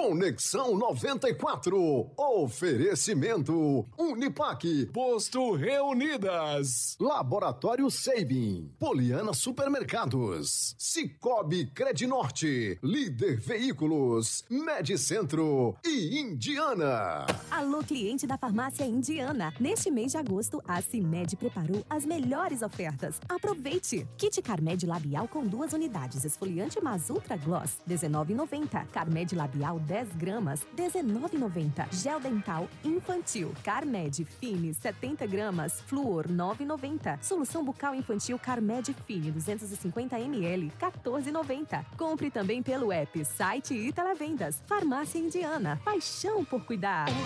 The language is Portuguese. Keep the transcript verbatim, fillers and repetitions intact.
Conexão noventa e quatro. Oferecimento Unipaque, Posto Reunidas, Laboratório Sabin, Poliana Supermercados, Cicobi Credinorte, Líder Veículos, Medicentro e Indiana. Alô, cliente da farmácia Indiana. Neste mês de agosto, a CIMED preparou as melhores ofertas. Aproveite! Kit Carmed Labial com duas unidades, esfoliante Mas Ultra Gloss, dezenove reais e noventa centavos. Carmed Labial dez gramas, dezenove reais e noventa centavos. Gel dental infantil Carmed Fine setenta gramas, flúor nove reais e noventa centavos. Solução bucal infantil Carmed Fine duzentos e cinquenta mililitros, quatorze reais e noventa centavos. Compre também pelo app, site e televendas. Farmácia Indiana. Paixão por cuidar.